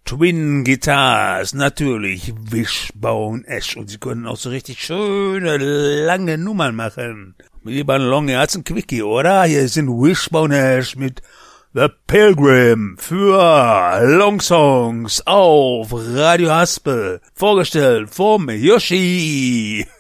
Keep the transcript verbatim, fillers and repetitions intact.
Twin Guitars, natürlich Wishbone Ash. Und sie können auch so richtig schöne, lange Nummern machen. Lieber ein Long als ein Quickie, oder? Hier sind Wishbone Ash mit The Pilgrim für Long Songs auf Radio Haspel. Vorgestellt vom Yoshi.